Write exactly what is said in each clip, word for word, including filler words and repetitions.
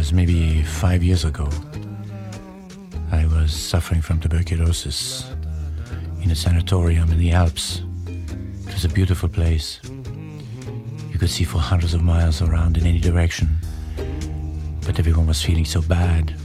was maybe five years ago. I was suffering from tuberculosis in a sanatorium in the Alps. It was a beautiful place. You could see for hundreds of miles around in any direction. But everyone was feeling so bad.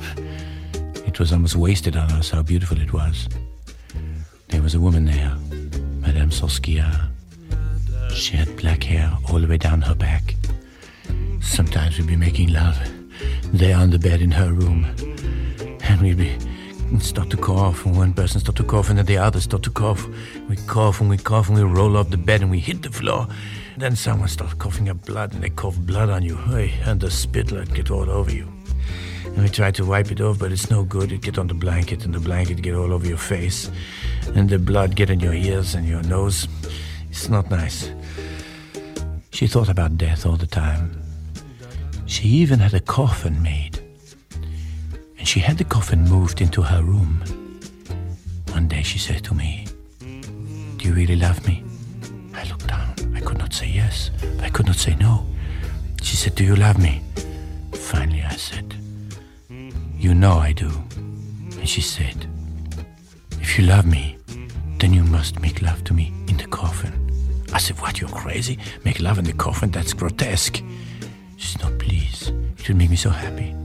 It was almost wasted on us how beautiful it was. There was a woman there, Madame Soskia. She had black hair all the way down her back. Sometimes we'd be making love there on the bed in her room. And we'd be start to cough, and one person start to cough, and then the other start to cough. We cough and we cough and we roll off the bed and we hit the floor. Then someone starts coughing up blood, and they cough blood on you. Hey, and the spittle would get all over you. And we try to wipe it off, but it's no good. It get on the blanket, and the blanket get all over your face, and the blood get in your ears and your nose. It's not nice. She thought about death all the time. She even had a coffin made. And she had the coffin moved into her room. One day she said to me, "Do you really love me?" I looked down. I could not say yes, but I could not say no. She said, "Do you love me?" Finally I said, "You know I do." And she said, "If you love me, then you must make love to me in the coffin." I said, "What, you're crazy? Make love in the coffin? That's grotesque." She said, "No, please. It would make me so happy."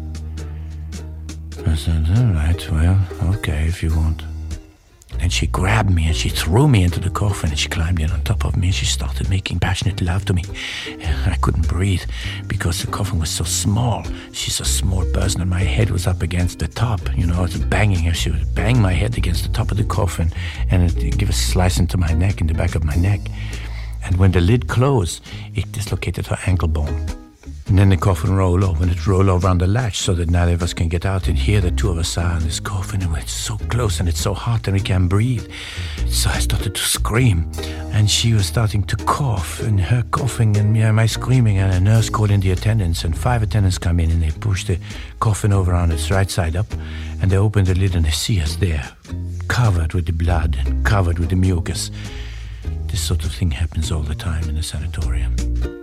I said, "All right, well, okay, if you want." Then she grabbed me and she threw me into the coffin, and she climbed in on top of me and she started making passionate love to me. I couldn't breathe because the coffin was so small. She's a small person and my head was up against the top. You know, I was banging her. She would bang my head against the top of the coffin and it give a slice into my neck, in the back of my neck. And when the lid closed, it dislocated her ankle bone. And then the coffin rolled over, and it rolled over on the latch so that neither of us can get out. And here the two of us are in this coffin, and it's so close and it's so hot and we can't breathe. So I started to scream, and she was starting to cough, and her coughing and me, my screaming, and a nurse called in the attendants, and five attendants come in and they push the coffin over on its right side up, and they open the lid and they see us there, covered with the blood and covered with the mucus. This sort of thing happens all the time in the sanatorium.